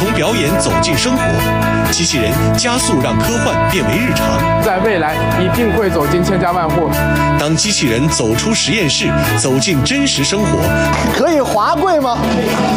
从表演走进生活，机器人加速让科幻变为日常。 在未来一定会走进千家万户。 当机器人走出实验室，走进真实生活， 可以滑跪吗？